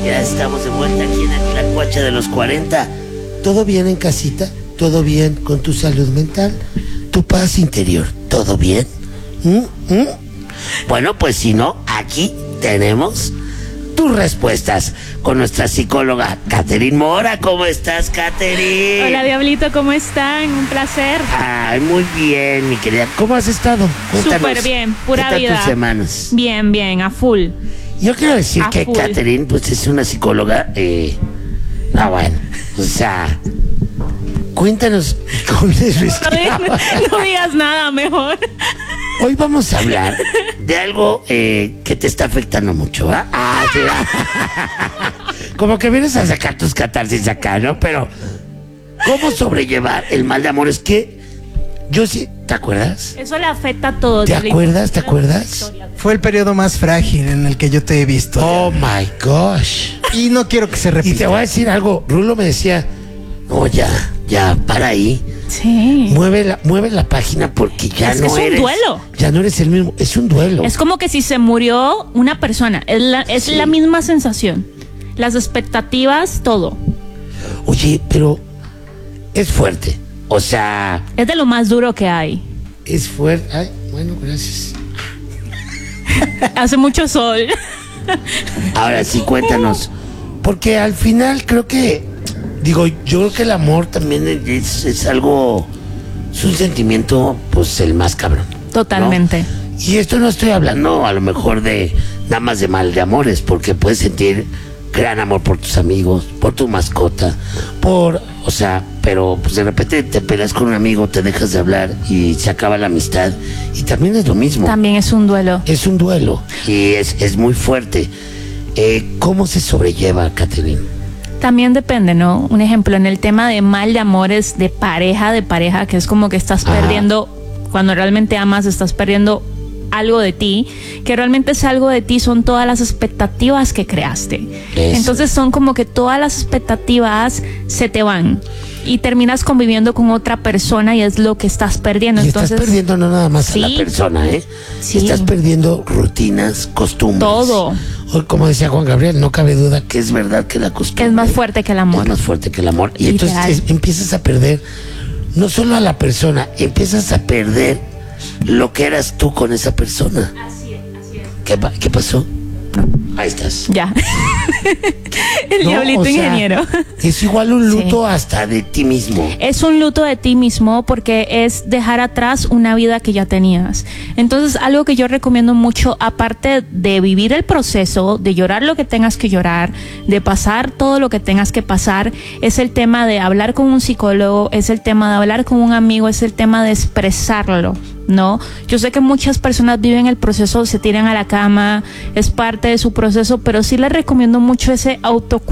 Ya estamos de vuelta aquí en el Tlacuache de los 40. ¿Todo bien en casita? ¿Todo bien con tu salud mental? ¿Tu paz interior? ¿Todo bien? Bueno, pues si no, aquí tenemos tus respuestas con nuestra psicóloga Catherine Mora. ¿Cómo estás, Catherine? Hola, Diablito, ¿cómo están? Un placer. Ay, muy bien, mi querida. ¿Cómo has estado? Cuéntanos. Súper bien, pura ¿qué tal vida. tus semanas? Bien, a full. Yo quiero decir que full. Catherine, pues es una psicóloga, bueno, o sea, cuéntanos cómo les No digas nada, mejor. Hoy vamos a hablar de algo que te está afectando mucho, ¿va? Sí. Como que vienes a sacar tus catarsis acá, ¿no? Pero, ¿cómo sobrellevar el mal de amor? Es que yo sí, ¿te acuerdas? Eso le afecta a todos. ¿Te acuerdas? ¿Te acuerdas? Fue el periodo más frágil en el que yo te he visto. Oh my gosh. Y no quiero que se Y repita. te voy a decir algo. Rulo me decía, no, ya, para ahí. Sí. Mueve la página porque ya Es que no es un eres. duelo. Ya no eres el mismo. Es un duelo. Es como que si se murió una persona. Es Sí. la misma sensación. Las expectativas, todo. Oye, pero es fuerte. O sea, Es de lo más duro que hay. es fuerte. Ay, bueno, gracias. Hace mucho sol. Ahora sí, cuéntanos. Porque al final creo que, yo creo que el amor también es algo, es un sentimiento, pues el más cabrón. Totalmente. ¿No? Y esto no estoy hablando a lo mejor de nada más de mal de amores, porque puedes sentir gran amor por tus amigos, por tu mascota, pero pues de repente te peleas con un amigo, te dejas de hablar y se acaba la amistad y también es lo mismo. También es un duelo. Es un duelo y es muy fuerte. ¿Cómo se sobrelleva, Catherine? También depende, ¿no? Un ejemplo, en el tema de mal de amores de pareja, que es como que estás Ajá. perdiendo, cuando realmente amas, estás perdiendo algo de ti, que realmente es algo de ti, son todas las expectativas que creaste. Eso. Entonces son como que todas las expectativas se te van y terminas conviviendo con otra persona y es lo que estás perdiendo. Y Entonces, estás perdiendo no nada más a la Sí. persona, Sí. Estás perdiendo rutinas, costumbres. Todo. O como decía Juan Gabriel, no cabe duda que es verdad que la costumbre es más fuerte que el amor. es más fuerte que el amor. Y Literal. entonces empiezas a perder no solo a la persona, empiezas a perder lo que eras tú con esa persona. Así es. ¿Qué pasó? Ahí estás. Ya. El No, diablito o sea, ingeniero. Es igual un luto Sí. hasta de ti mismo. Es un luto de ti mismo porque es dejar atrás una vida que ya tenías. Entonces, algo que yo recomiendo mucho, aparte de vivir el proceso, de llorar lo que tengas que llorar, de pasar todo lo que tengas que pasar, es el tema de hablar con un psicólogo, es el tema de hablar con un amigo, es el tema de expresarlo, ¿no? Yo sé que muchas personas viven el proceso, se tiran a la cama, es parte de su proceso, pero sí les recomiendo mucho ese autocuidado